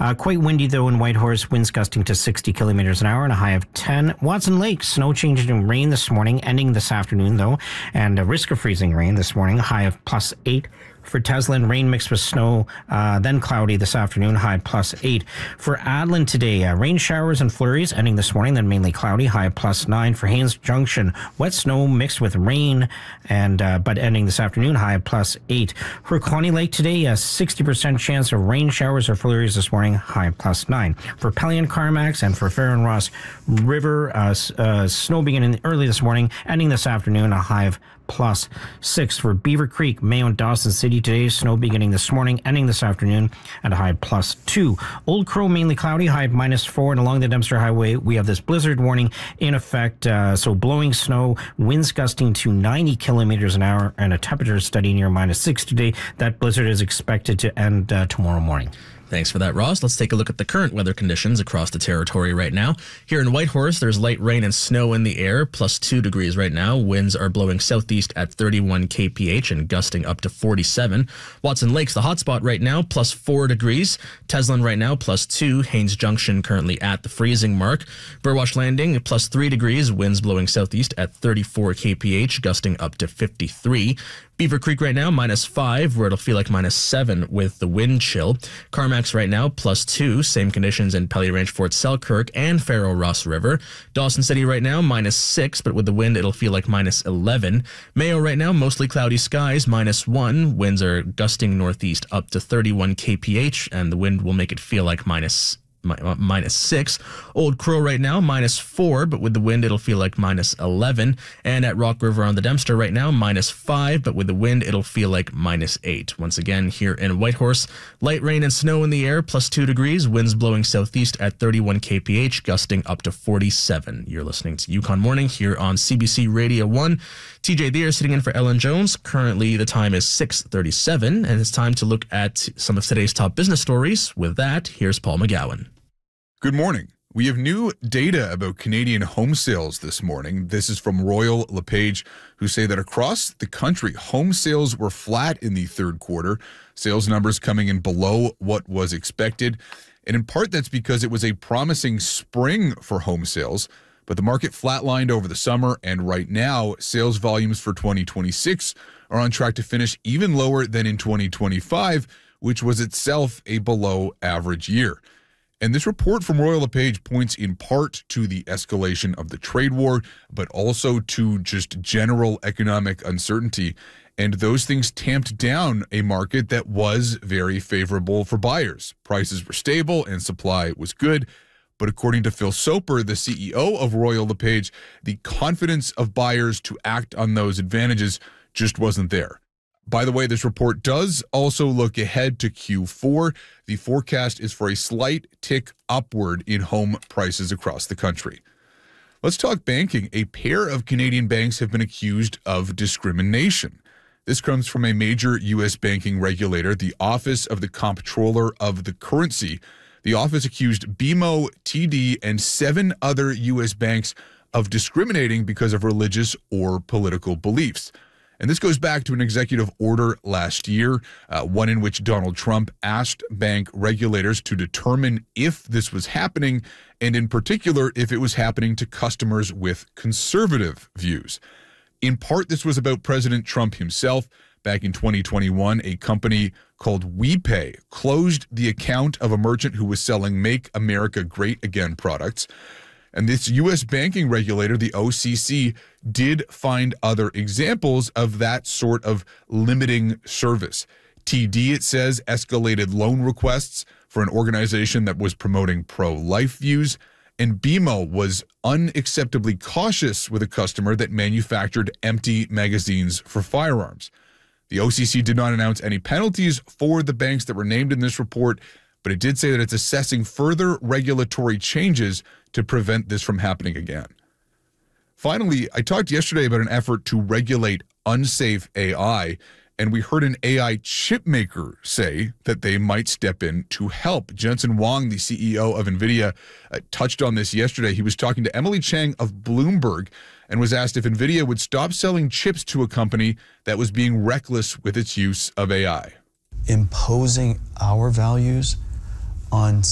Quite windy, though, in Whitehorse. Winds gusting to 60 kilometers an hour and a high of 10. Watson Lake, snow changing to rain this morning, ending this afternoon, though. And a risk of freezing rain this morning, a high of +8. For Teslin, rain mixed with snow, then cloudy this afternoon, high +8. For Adelaide today, rain showers and flurries ending this morning, then mainly cloudy, high +9. For Haines Junction, wet snow mixed with rain, and but ending this afternoon, high +8. For Connie Lake today, a 60% chance of rain showers or flurries this morning, high +9. For Pelion Carmax and for Fair and Ross River, snow beginning early this morning, ending this afternoon, a high of +6. For Beaver Creek, Mayo and Dawson City today, snow beginning this morning, ending this afternoon at a high of +2. Old Crow, mainly cloudy, high of -4. And along the Dempster Highway, we have this blizzard warning in effect. So blowing snow, winds gusting to 90 kilometers an hour, and a temperature steady near -6 today. That blizzard is expected to end tomorrow morning. Thanks for that, Ross. Let's take a look at the current weather conditions across the territory right now. Here in Whitehorse, there's light rain and snow in the air, +2 degrees right now. Winds are blowing southeast at 31 kph and gusting up to 47. Watson Lake's the hotspot right now, +4 degrees. Teslin right now, +2. Haines Junction currently at the freezing mark. Burwash Landing, +3 degrees. Winds blowing southeast at 34 kph, gusting up to 53. Beaver Creek right now, -5, where it'll feel like -7 with the wind chill. Carmax right now, +2. Same conditions in Pelly Ranch, Fort Selkirk, and Faro Ross River. Dawson City right now, -6, but with the wind, it'll feel like -11. Mayo right now, mostly cloudy skies, -1. Winds are gusting northeast up to 31 kph, and the wind will make it feel like -6. Old Crow right now, -4, but with the wind, it'll feel like -11. And at Rock River on the Dempster right now, -5, but with the wind, it'll feel like -8. Once again, here in Whitehorse, light rain and snow in the air, +2 degrees, winds blowing southeast at 31 kph, gusting up to 47. You're listening to Yukon Morning here on CBC Radio 1. TJ there sitting in for Ellen Jones. Currently, the time is 6:37, and it's time to look at some of today's top business stories. With that, here's Paul McGowan. Good morning. We have new data about Canadian home sales this morning. This is from Royal LePage, who say that across the country, home sales were flat in the third quarter. Sales numbers coming in below what was expected. And in part, that's because it was a promising spring for home sales. But the market flatlined over the summer, and right now, sales volumes for 2026 are on track to finish even lower than in 2025, which was itself a below-average year. And this report from Royal LePage points in part to the escalation of the trade war, but also to just general economic uncertainty. And those things tamped down a market that was very favorable for buyers. Prices were stable and supply was good. But according to Phil Soper, the CEO of Royal LePage, the confidence of buyers to act on those advantages just wasn't there. By the way, this report does also look ahead to Q4. The forecast is for a slight tick upward in home prices across the country. Let's talk banking. A pair of Canadian banks have been accused of discrimination. This comes from a major U.S. banking regulator, the Office of the Comptroller of the Currency. The office accused BMO, TD, and 7 other U.S. banks of discriminating because of religious or political beliefs. And this goes back to an executive order last year, one in which Donald Trump asked bank regulators to determine if this was happening, and in particular, if it was happening to customers with conservative views. In part, this was about President Trump himself. Back in 2021, a company called WePay closed the account of a merchant who was selling Make America Great Again products. And this U.S. banking regulator, the OCC, did find other examples of that sort of limiting service. TD, it says, escalated loan requests for an organization that was promoting pro-life views. And BMO was unacceptably cautious with a customer that manufactured empty magazines for firearms. The OCC did not announce any penalties for the banks that were named in this report, but it did say that it's assessing further regulatory changes to prevent this from happening again. Finally, I talked yesterday about an effort to regulate unsafe AI, and we heard an AI chip maker say that they might step in to help. Jensen Huang, the CEO of NVIDIA, touched on this yesterday. He was talking to Emily Chang of Bloomberg and was asked if NVIDIA would stop selling chips to a company that was being reckless with its use of AI. Imposing our values on